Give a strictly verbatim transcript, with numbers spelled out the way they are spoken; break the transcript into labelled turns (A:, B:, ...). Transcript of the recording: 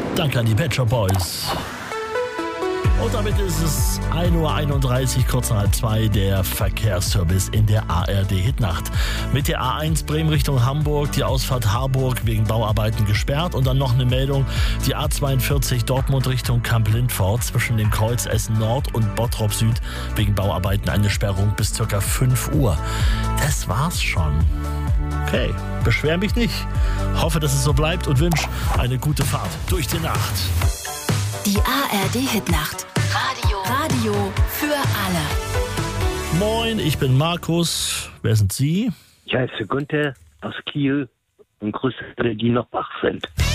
A: Danke an die Pet Shop Boys. Und damit ist es ein Uhr einunddreißig, kurz nach halb zwei, der Verkehrsservice in der A R D-Hitnacht. Mit der A eins Bremen Richtung Hamburg, die Ausfahrt Harburg wegen Bauarbeiten gesperrt. Und dann noch eine Meldung, die A zweiundvierzig Dortmund Richtung Kamp-Lindfort zwischen dem Kreuz Essen Nord und Bottrop Süd wegen Bauarbeiten eine Sperrung bis ca. fünf Uhr. Das war's schon. Okay, beschwer mich nicht. Hoffe, dass es so bleibt und wünsche eine gute Fahrt durch die Nacht.
B: Die A R D-Hitnacht. Radio. Radio für alle.
A: Moin, ich bin Markus. Wer sind Sie?
C: Ich heiße Günther aus Kiel und grüße alle, die noch wach sind.